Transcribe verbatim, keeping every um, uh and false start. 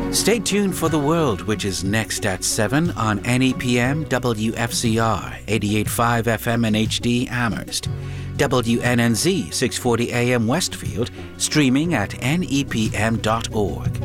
Stay tuned for The World, which is next at seven on N E P M W F C R eighty-eight point five F M and H D Amherst, W N N Z six forty A M Westfield, streaming at N E P M dot org.